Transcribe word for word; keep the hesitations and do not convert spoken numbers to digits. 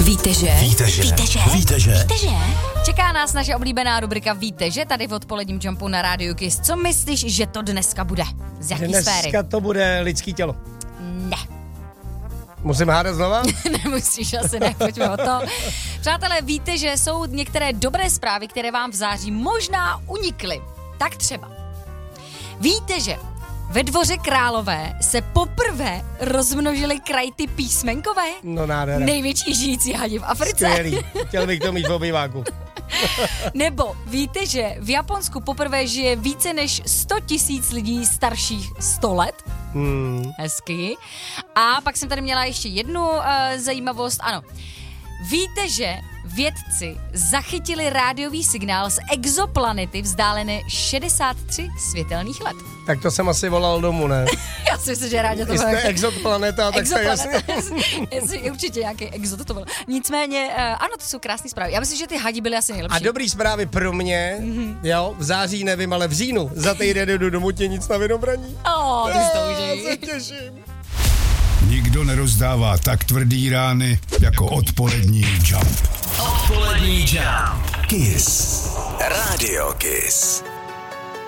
Víte, že? Víte, že? Víte, že? Víte, že? Víte, že? Čeká nás naše oblíbená rubrika Víte, že? Tady v odpoledním jumpu na Radio Kiss. Co myslíš, že to dneska bude? Z jaký dneska sféry? Dneska to bude lidský tělo. Ne. Musím hádat znova? Nemusíš, asi ne, pojďme o to. Přátelé, víte, že jsou některé dobré zprávy, které vám v září možná unikly. Tak třeba. Víte, že ve Dvoře Králové se poprvé rozmnožily krajty písmenkové? No nádhera. Největší žijící hadi v Africe. Skvělý. Chtěl bych to mít v obýváku. Nebo víte, že v Japonsku poprvé žije více než sto tisíc lidí starších sto let? Hmm. Hezky. A pak jsem tady měla ještě jednu uh, zajímavost. Ano. Víte, že vědci zachytili rádiový signál z exoplanety vzdálené šedesát tři světelných let. Tak to jsem asi volal domů, ne? Já si myslím, že rádi to Jste bylo. exoplaneta, tak se jasně. Jasně, určitě nějaký exot to byl. Nicméně, uh, ano, to jsou krásné zprávy. Já myslím, že ty hadi byly asi nejlepší. A dobrý zprávy pro mě, mm-hmm. jo, v září nevím, ale v říjnu. Za týden jdu domů, tě nic na Vinobraní. Oh, ty jsi to užij. Já se těším. Nikdo nerozdává tak tvrdý rány jako odpolední jump. Odpolední jump. Kiss. Radio Kiss.